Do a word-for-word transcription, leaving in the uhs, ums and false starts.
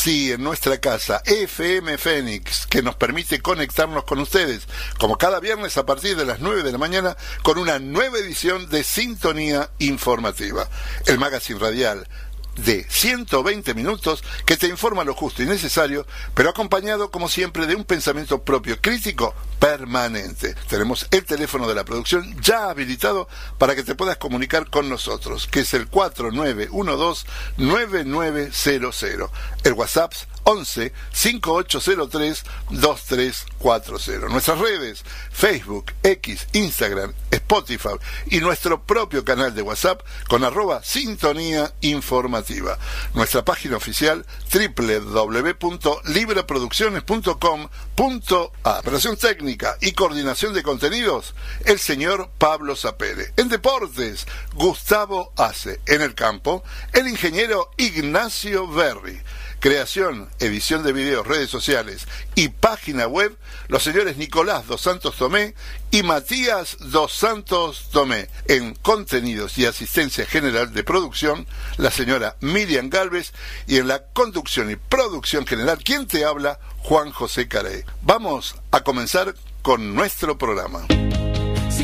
sí, en nuestra casa, F M Fénix, que nos permite conectarnos con ustedes, como cada viernes a partir de las nueve de la mañana, con una nueva edición de Sintonía Informativa, el magazine radial de ciento veinte minutos que te informa lo justo y necesario, pero acompañado como siempre de un pensamiento propio crítico permanente. Tenemos el teléfono de la producción ya habilitado para que te puedas comunicar con nosotros, que es el cuatro nueve uno dos nueve nueve cero cero. El WhatsApp once cinco ocho cero tres dos tres cuatro cero. Nuestras redes, Facebook, X, Instagram, Spotify y nuestro propio canal de WhatsApp con arroba Sintonía Informativa. Nuestra página oficial doble u doble u doble u punto libreproducciones punto com punto a. Operación técnica y coordinación de contenidos, el señor Pablo Zapere. En deportes, Gustavo Ace. En el campo, el ingeniero Ignacio Berri. Creación, edición de videos, redes sociales y página web, los señores Nicolás dos Santos Tomé y Matías dos Santos Tomé. En contenidos y asistencia general de producción, la señora Miriam Galvez, y en la conducción y producción general, ¿quién te habla? Juan José Carey. Vamos a comenzar con nuestro programa.